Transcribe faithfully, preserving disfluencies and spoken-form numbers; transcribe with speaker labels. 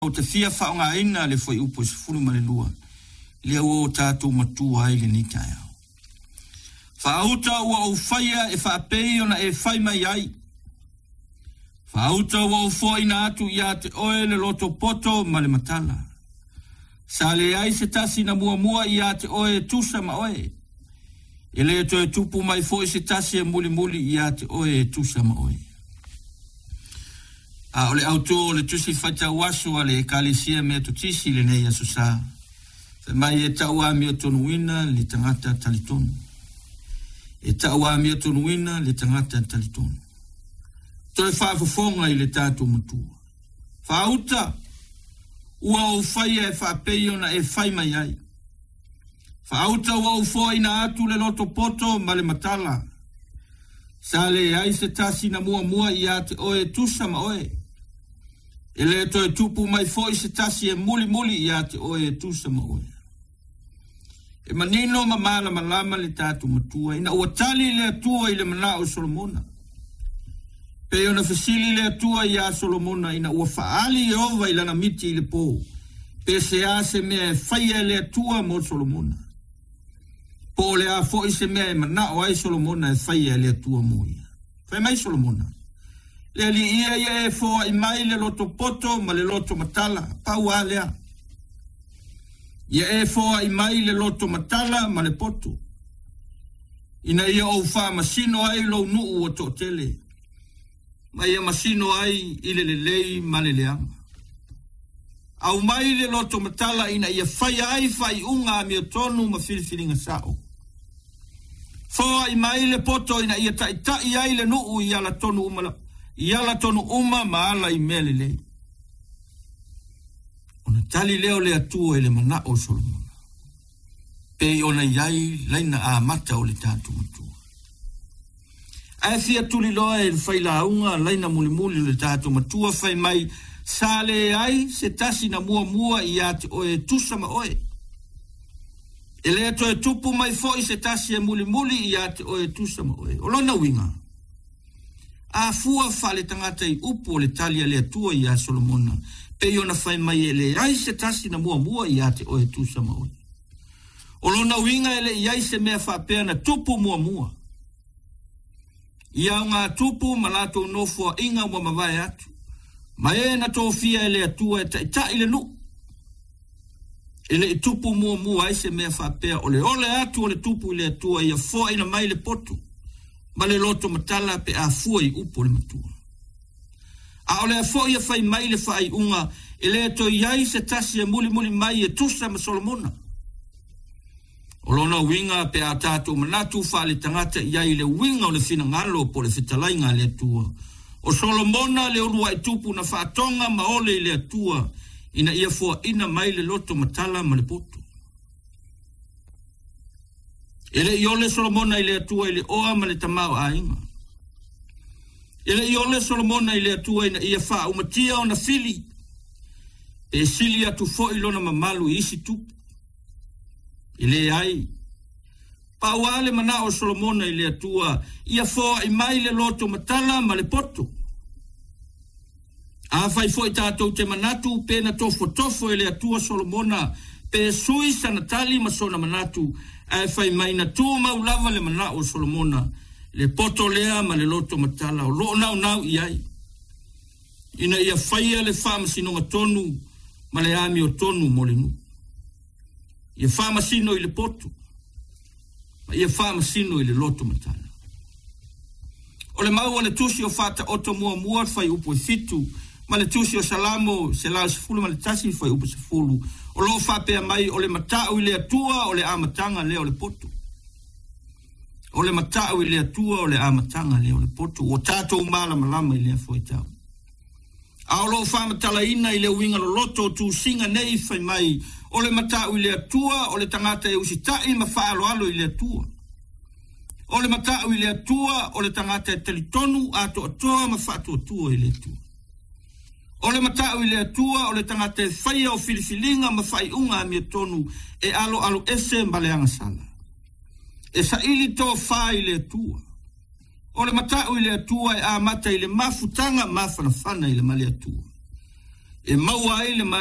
Speaker 1: o te fia whaonga ina le foi upo se fulu ma le lua. Le o tātou matua ai le ni tai au. Whaauta ua o whaia e whaapei ona e whai mai ai. Whaauta ua o whaina atu ia te oe le loto poto ma le matala. Sa le ai se tasi na mua mua ia te oe tusa ma oe. E le to e tupu mai foi se tasi e muli muli ia te oe tusa ma oe. A ole auto le tusi fata wasu ale e kalisia me to tisi le nei asusa. Fe mai e taua mi o tonuina le tangata talitonu. E taua mi o tonuina le tangata talitonu. Toe whaafafonga i le tātou matua. Whaauta ua o whaia e whaapei ona e whai mai ai. Whaauta ua o whaina atu le loto poto ma le matala. Sa le ai se tasi na mua mua i ate oe tusa ma oe. E le to e tupu mai foi se tasi e muli muli i ate oe tusa ma oe. E manino ma mala malama le tatu matua. Ina ua tali le atua i le mana o Solomona. Pe ona fasili le atua i a Solomona. Ina ua faali e ova i lana miti i le po. Pe se a se mea e faia le atua mo Solomona. Po le a foi se mea e mana o ai Solomona e faia le atua mo ia. Fai mai Solomona. Le li ia ia e foa i mai le loto poto ma le loto matala. Pau a lea. Ia e foa i mai le loto matala ma le poto. Ina ia o wha masino ai lo nuu o to tele. Ma ia masino ai i le lelei ma le leama. Au mai le loto matala ina ia whai ai whai unga mi o tonu ma whiriwhiringa sao. Foa i mai le poto ina ia tai tai ai le nuu i ala tonu umala. I ala tonu uma ma ala i mele lei. Ona tali leo le atua e le mana o Solomona. Pe ona iai laina a mata o le tātu matua. Ae fia tuli loa e whai la unga laina muli muli o le tātu matua whai mai sale ai se tasi na mua mua i ate oe tusa ma oe. E le ato e tupu mai foi se tasi e muli muli i ate oe tusa ma oe. O lona winga. A fua fale tangata i upo le talia le atua i a Solomona. Pe ona fai mai e le ai se tasi na mua mua i ate oe tusa ma oe. O lona winga ele i ai se mea whapea na tupu mua mua. I au ngā tupu malato nofua inga ua mawai atu. Ma e na tōwhia ele atua e ta, ta ile nu. Ele i tupu mua mua ai se mea whapea. Ole ole atu ole tupu ile atua i a fua ina mai le potu. Ma le loto matala pe a fua i upo le matua. A ole a fua i a whai mai le whai unga. Ele to iai se tasi e muli muli mai e tusa ma Solomona. O lona winga pe a tātou manatu whale tangata iai le winga o le whina ngalo po le whitalai ngā le atua. O Solomona le urua i tupu na whaatonga ma ole le atua ina ia fua ina mai le loto matala ma le poto. Ele i ole Solomona i le atua i le oa ma le tamau a inga. Ele i ole Solomona i le atua ina ia wha umatia o na fili. E sili atu fo i lona mamalu i isi tupu. Ile ai. Pauale mana o Solomona i le atua ia foa i mai le loto matala ma le poto. A fai fo i tātou te manatu pena tofo tofo i le atua Solomona pe sui sanatali ma sona manatu a fai mai na tu maulava le mana o Solomona le poto lea ma le loto matala o loo nau nau i ai. Ina ia faia le fama sinonga tonu ma le ami o tonu mo le nu. Ia wha sino i le poto. Ma ia wha sino i le loto matala. O le maua le tusi o whata oto mua mua whai upo i fitu. Ma le tusi o salamo se lao se fulu ma le tasi whai upo se fulu. O lo whapea mai o le matau i le atua o le amatanga leo le poto. O le matau i le atua o le amatanga leo le poto. O tātou mala malama i le fwoi tau. A o lo whamatala ina i le winga lo loto tu singa nei whai mai o le matau i le atua, o le tangata e usitai ma whaalo alo i le atua. O le matau i le atua, o le tangata e talitonu ato atoa ma whaatua atua i le atua. O le matau i le atua, o le tangata e whaia o filifilinga ma whai unga mi atonu e alo alo ese mbaleanga sala. E sa ili to wha i le atua. O le matau i le atua e a mata i le mafutanga mafana whana i le male atua. e maua ai le